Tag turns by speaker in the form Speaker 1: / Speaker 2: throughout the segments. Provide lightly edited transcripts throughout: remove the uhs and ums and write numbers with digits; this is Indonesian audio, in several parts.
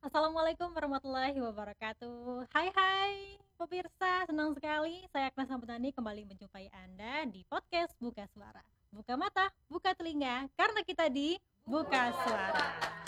Speaker 1: Assalamualaikum warahmatullahi wabarakatuh. Hai pemirsa, senang sekali saya Agnes Samudani kembali menjumpai Anda di podcast Buka Suara. Buka mata, buka telinga, karena kita di Buka Suara.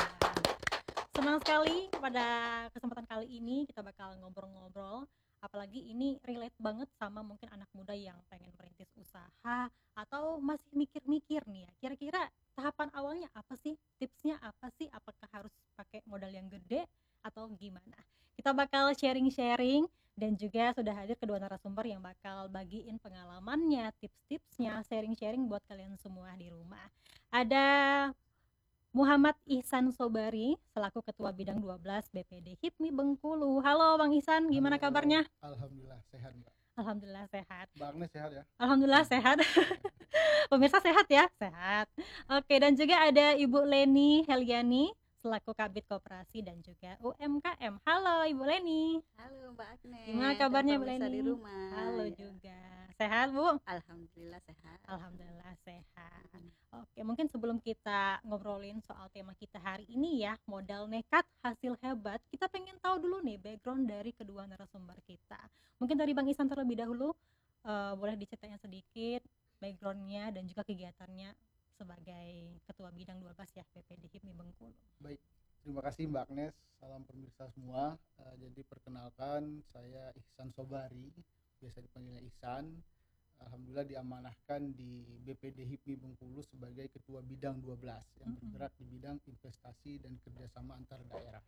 Speaker 1: Senang sekali pada kesempatan kali ini kita bakal ngobrol-ngobrol. Apalagi ini relate banget sama mungkin anak muda yang pengen merintis usaha atau masih mikir-mikir nih ya. Kira-kira tahapan awalnya apa sih? Tipsnya apa sih? Apakah harus pakai modal yang gede atau gimana? Kita bakal sharing-sharing dan juga sudah hadir kedua narasumber yang bakal bagiin pengalamannya, tips-tipsnya, sharing-sharing buat kalian semua di rumah. Ada Muhammad Ihsan Sobari selaku Ketua Bidang 12 BPD HIPMI Bengkulu. Halo Bang Ihsan, gimana
Speaker 2: Halo,
Speaker 1: kabarnya?
Speaker 2: alhamdulillah sehat Mbak.
Speaker 1: Alhamdulillah sehat.
Speaker 2: Mbak Agnes sehat ya?
Speaker 1: Alhamdulillah sehat. Pemirsa sehat ya? Sehat. Oke, dan juga ada Ibu Leni Heliani selaku Kabid Koperasi dan juga UMKM. Halo Ibu Leni.
Speaker 3: Halo Mbak Agnes.
Speaker 1: Gimana kabarnya
Speaker 3: dan
Speaker 1: Bu
Speaker 3: pemirsa
Speaker 1: Leni?
Speaker 3: di rumah.
Speaker 1: Halo
Speaker 3: Ya.
Speaker 1: juga. Sehat Bu?
Speaker 3: Alhamdulillah sehat.
Speaker 1: Alhamdulillah sehat. Oke, mungkin sebelum kita ngobrolin soal tema kita hari ini ya, modal nekat hasil hebat, kita pengen tahu dulu nih background dari kedua narasumber kita. Mungkin dari Bang Ihsan terlebih dahulu, boleh diceritain sedikit backgroundnya dan juga kegiatannya sebagai Ketua Bidang 12 ya BPD HIPMI Bengkulu.
Speaker 2: Baik, terima kasih Mbak Agnes. Salam pemirsa semua. Jadi perkenalkan, saya Ihsan Sobari, biasa dipanggilnya Ihsan. Alhamdulillah diamanahkan di BPD HIPMI Bengkulu sebagai Ketua Bidang 12 yang bergerak di bidang investasi dan kerjasama antar daerah.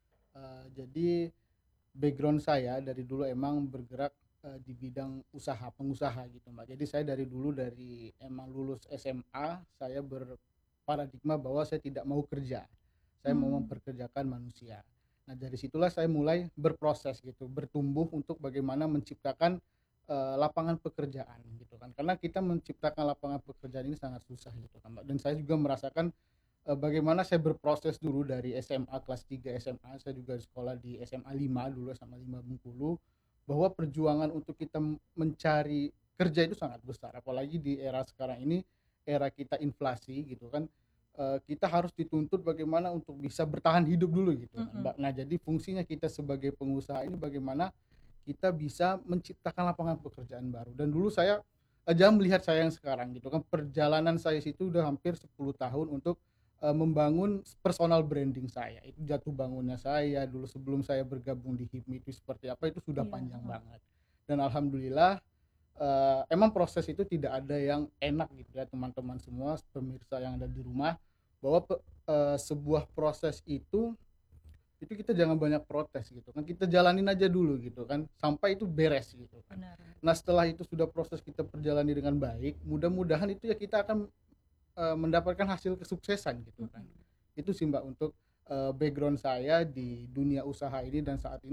Speaker 2: Jadi background saya dari dulu emang bergerak di bidang usaha, pengusaha gitu Mbak. Jadi saya dari dulu emang lulus SMA, saya berparadigma bahwa saya tidak mau kerja. Saya mau memperkerjakan manusia. Nah, dari situlah saya mulai berproses gitu, bertumbuh untuk bagaimana menciptakan lapangan pekerjaan gitu kan. Karena kita menciptakan lapangan pekerjaan ini sangat susah gitu kan Mbak. Dan saya juga merasakan bagaimana saya berproses dulu dari SMA kelas 3 SMA, saya juga sekolah di SMA 5 dulu, SMA 5 Bengkulu, bahwa perjuangan untuk kita mencari kerja itu sangat besar, apalagi di era sekarang ini, era kita inflasi gitu kan. Kita harus dituntut bagaimana untuk bisa bertahan hidup dulu gitu kan Mbak. Nah, jadi fungsinya kita sebagai pengusaha ini bagaimana kita bisa menciptakan lapangan pekerjaan baru. Dan dulu saya jangan melihat saya yang sekarang gitu kan, perjalanan saya situ udah hampir 10 tahun untuk membangun personal branding saya. Itu jatuh bangunnya saya dulu sebelum saya bergabung di HIPMI itu seperti apa, itu sudah panjang banget. Dan alhamdulillah emang proses itu tidak ada yang enak gitu ya teman-teman semua, pemirsa yang ada di rumah, bahwa sebuah proses itu kita jangan banyak protes gitu kan, kita jalanin aja dulu gitu kan sampai itu beres gitu kan.
Speaker 1: Benar.
Speaker 2: Nah, setelah itu sudah proses kita perjalani dengan baik, mudah-mudahan itu ya kita akan mendapatkan hasil kesuksesan gitu kan. Itu sih Mbak untuk background saya di dunia usaha ini, dan saat ini